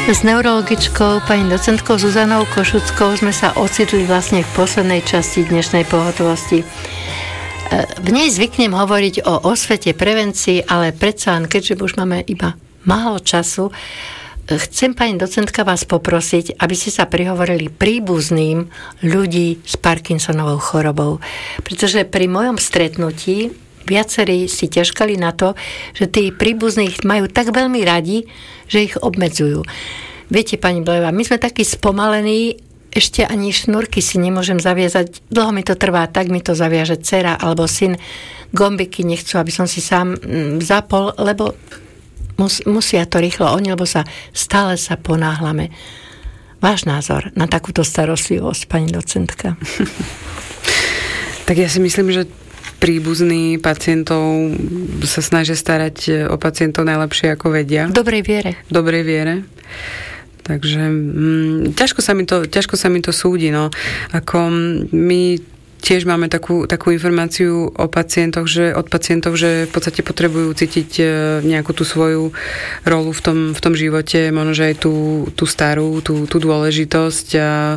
S neurologičkou pani docentkou Zuzanou Košuckou sme sa ocitli vlastne v poslednej časti dnešnej pohotovosti. V nej zvyknem hovoriť o osvete, prevencii, ale predsa len, keďže už máme iba málo času, chcem pani docentka vás poprosiť, aby ste sa prihovorili príbuzným ľudí s Parkinsonovou chorobou. Pretože pri mojom stretnutí viacerí si ťažkali na to, že tí príbuzní ich majú tak veľmi radi, že ich obmedzujú. Viete, pani Blejová, my sme takí spomalení, ešte ani šnúrky si nemôžem zaviazať. Dlho mi to trvá, tak mi to zaviaže dcera alebo syn. Gombiky nechcú, aby som si sám zapol, lebo musia to rýchlo oni, lebo stále sa ponáhľame. Váš názor na takúto starostlivosť, pani docentka? Tak ja si myslím, že príbuzní pacientov sa snažia starať o pacientov najlepšie, ako vedia. V dobrej viere. V dobrej viere. Takže ťažko sa mi to súdi. No. Ako my tiež máme takú informáciu od pacientov, že v podstate potrebujú cítiť nejakú tú svoju rolu v tom živote, možno, že aj tú starú, tú dôležitosť.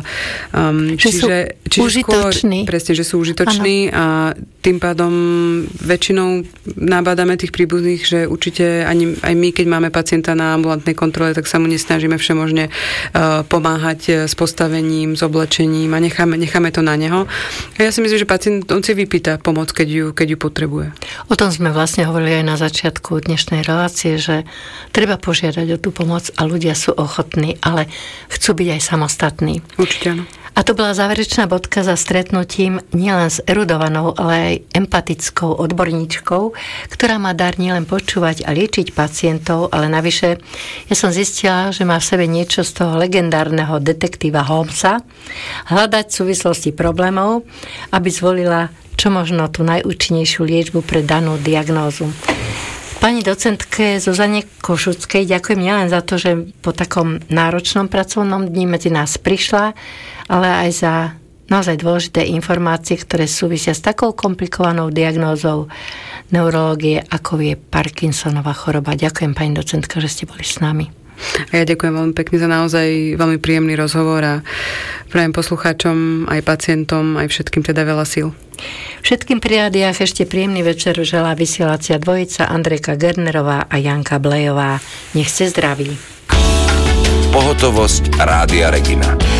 Čiže užitoční. Presne, že sú užitoční. Ano. A tým pádom väčšinou nabádame tých príbuzných, že určite aj my, keď máme pacienta na ambulantnej kontrole, tak sa mu nesnažíme všemožne pomáhať s postavením, s oblečením a necháme to na neho. A ja si myslím, že pacient, on si vypýta pomoc, keď ju potrebuje. O tom sme vlastne hovorili aj na začiatku dnešnej relácie, že treba požiadať o tú pomoc a ľudia sú ochotní, ale chcú byť aj samostatní. Určite áno. A to bola záverečná bodka za stretnutím nielen s erudovanou, ale aj empatickou odborníčkou, ktorá má dar nielen počúvať a liečiť pacientov, ale navyše ja som zistila, že má v sebe niečo z toho legendárneho detektíva Holmesa, hľadať súvislosti problémov, aby zvolila čo možno tú najúčinnejšiu liečbu pre danú diagnózu. Pani docentke Zuzane Košuckej ďakujem nielen za to, že po takom náročnom pracovnom dni medzi nás prišla, ale aj za naozaj dôležité informácie, ktoré súvisia s takou komplikovanou diagnózou neurológie, ako je Parkinsonova choroba. Ďakujem, pani docentka, že ste boli s nami. A ja ďakujem veľmi pekne za naozaj veľmi príjemný rozhovor a prajem poslucháčom, aj pacientom, aj všetkým teda veľa síl. Všetkým pri rádiách ešte príjemný večer želá vysielacia dvojica Andrejka Gernerová a Janka Blejová. Nech ste zdraví. Pohotovosť Rádia Regina.